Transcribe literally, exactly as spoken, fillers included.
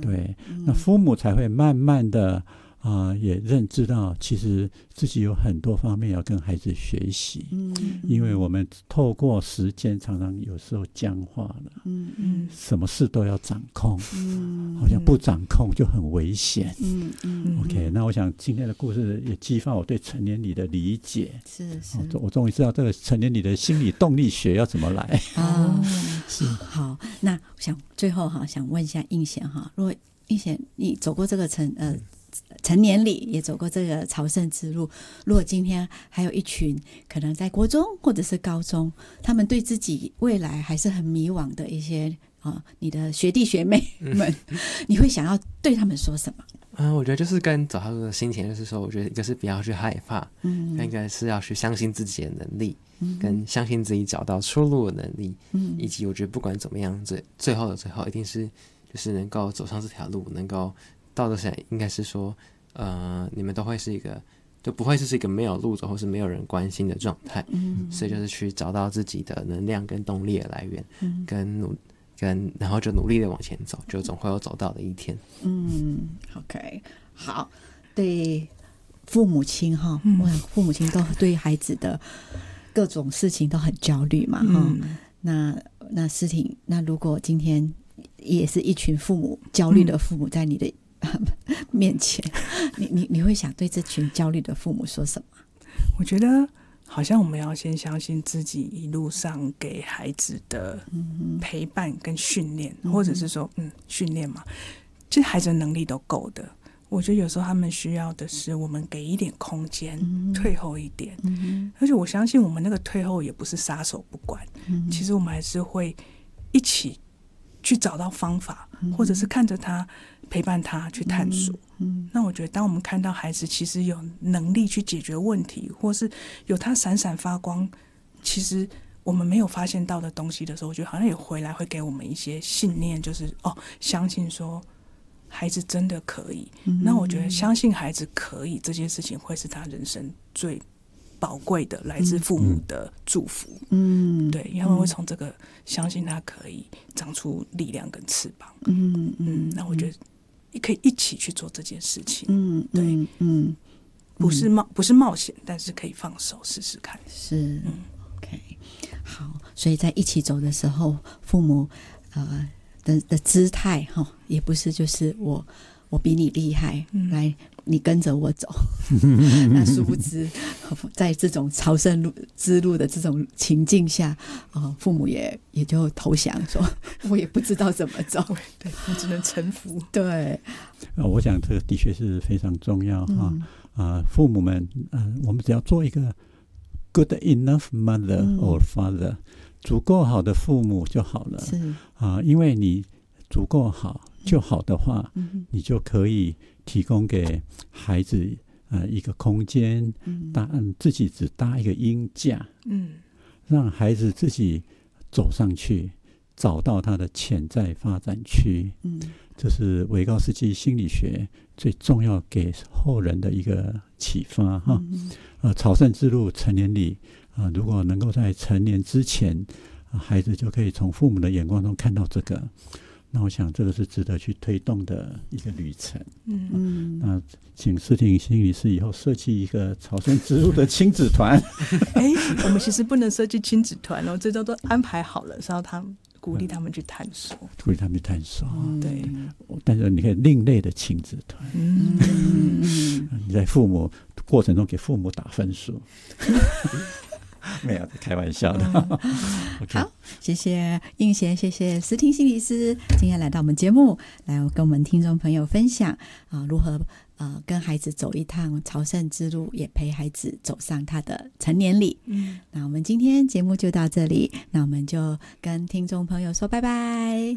对，那父母才会慢慢的啊、呃，也认知到其实自己有很多方面要跟孩子学习，嗯，因为我们透过时间常常有时候僵化了，嗯嗯，什么事都要掌控，嗯，好像不掌控就很危险，嗯嗯 ，OK， 那我想今天的故事也激发我对成年礼的理解，是是，我, 我终于知道这个成年礼的心理动力学要怎么来哦，是好，那想最后哈，想问一下映贤哈，如果映贤你走过这个成呃。成年礼也走过这个朝圣之路，如果今天还有一群可能在国中或者是高中，他们对自己未来还是很迷惘的一些、呃、你的学弟学妹们、嗯、你会想要对他们说什么？ 嗯，我觉得就是跟走他的心情，就是说我觉得一个是不要去害怕，嗯，一个是要去相信自己的能力、嗯、跟相信自己找到出路的能力、嗯、以及我觉得不管怎么样最最后的最后一定是就是能够走上这条路，能够到的时候应该是说呃，你们都会是一个就不会是一个没有路走或是没有人关心的状态、嗯、所以就是去找到自己的能量跟动力的来源、嗯、跟努跟然后就努力的往前走，就总会有走到的一天。 嗯 OK 好，对父母亲哈、嗯，父母亲都对孩子的各种事情都很焦虑嘛、嗯、那那诗婷，那如果今天也是一群父母焦虑的父母在你的、嗯面前，你你你会想对这群焦虑的父母说什么？ 我觉得好像我们要先相信自己一路上给孩子的陪伴跟训练、嗯，或者是说，嗯，训练嘛，其实孩子的能力都够的。我觉得有时候他们需要的是我们给一点空间、嗯，退后一点、嗯。而且我相信我们那个退后也不是撒手不管，嗯、其实我们还是会一起去找到方法，嗯、或者是看着他。陪伴他去探索、嗯嗯、那我觉得当我们看到孩子其实有能力去解决问题，或是有他闪闪发光其实我们没有发现到的东西的时候，我觉得好像也回来会给我们一些信念，就是哦，相信说孩子真的可以、嗯、那我觉得相信孩子可以这件事情会是他人生最宝贵的来自父母的祝福。嗯，对，因为他们会从这个相信他可以长出力量跟翅膀。嗯嗯，那我觉得也可以一起去做这件事情。嗯，对，嗯，不是冒不是冒险，但是可以放手试试看。 是，嗯 ，OK， 好，所以在一起走的时候，父母呃的的姿态哈、哦，也不是就是我我比你厉害，嗯、来你跟着我走。那殊不知，在这种朝圣路之路的这种情境下，呃、父母也也就投降，说我也不知道怎么走， 对，我只能臣服。 对， 呃，我想这个的确是非常重要哈。嗯呃、父母们，呃，我们只要做一个 good enough mother or father，、嗯、足够好的父母就好了。是啊、呃，因为你足够好就好的话、嗯，你就可以提供给孩子呃一个空间，搭自己只搭一个鹰架，嗯，让孩子自己走上去，找到他的潜在发展区，嗯，这是维高斯基心理学最重要给后人的一个启发哈。嗯、呃，朝圣之路成年礼啊、呃，如果能够在成年之前、呃，孩子就可以从父母的眼光中看到这个。那我想这个是值得去推动的一个旅程。嗯，那请诗婷心理师以后设计一个朝圣之路的亲子团。 哎、欸，我们其实不能设计亲子团哦，这都都安排好了，是要他们鼓励他们去探索， 嗯、鼓励他们去探索。 嗯、对， 但是你可以另类的亲子团。嗯，你在父母过程中给父母打分数。没有，开玩笑的。嗯 okay. 好，谢谢映贤，谢谢诗婷心理师，今天来到我们节目，来跟我们听众朋友分享啊、呃，如何呃跟孩子走一趟朝圣之路，也陪孩子走上他的成年礼。嗯，那我们今天节目就到这里，那我们就跟听众朋友说拜拜。